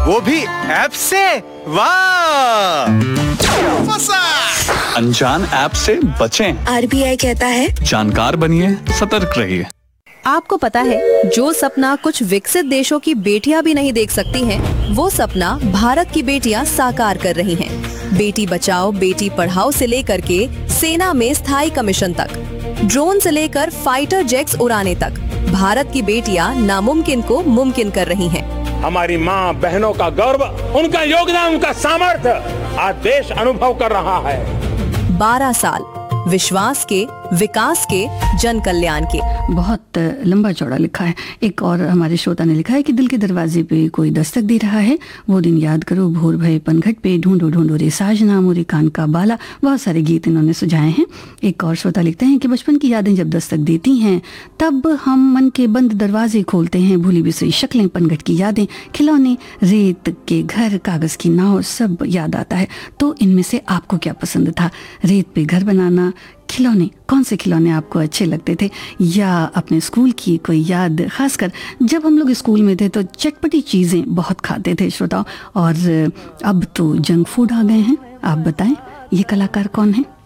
वो भी ऐप से। वाह, अनजान ऐप से बचें। RBI कहता है जानकार बनिए, सतर्क रहिए। आपको पता है जो सपना कुछ विकसित देशों की बेटियां भी नहीं देख सकती हैं, वो सपना भारत की बेटियां साकार कर रही हैं। बेटी बचाओ बेटी पढ़ाओ से लेकर के सेना में स्थायी कमीशन तक, ड्रोन से लेकर फाइटर जेट्स उड़ाने तक, भारत की बेटियां नामुमकिन को मुमकिन कर रही हैं। हमारी माँ बहनों का गर्व, उनका योगदान, उनका सामर्थ्य आज देश अनुभव कर रहा है। 12 साल विश्वास के, विकास के, जन कल्याण के। बहुत लंबा चौड़ा लिखा है। एक और हमारे श्रोता ने लिखा है कि दिल के दरवाजे पे कोई दस्तक दे रहा है, वो दिन याद करो, भोर भये पनघट पे, ढूंढो ढूंढो रे साजना, मोरे कान का बाला। बहुत सारे गीत इन्होंने सुझाए हैं। एक और श्रोता लिखते हैं कि बचपन की यादें जब दस्तक देती हैं, तब हम मन के बंद दरवाजे खोलते हैं। भूली बिसरी शक्लें, पनघट की यादें, खिलौने, रेत के घर, कागज की नाव, सब याद आता है। तो इनमें से आपको क्या पसंद था? रेत पे घर बनाना, खिलौने, कौन से खिलौने आपको अच्छे लगते थे? या अपने स्कूल की कोई याद? खासकर जब हम लोग स्कूल में थे तो चटपटी चीज़ें बहुत खाते थे श्रोताओं, और अब तो जंक फूड आ गए हैं। आप बताएं ये कलाकार कौन है?